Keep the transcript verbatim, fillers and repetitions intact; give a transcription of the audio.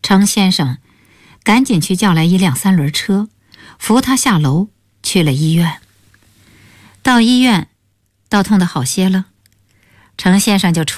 程先生赶紧去叫来一辆三轮车，扶他下楼去了医院。到医院，道痛的好些了，程先生就出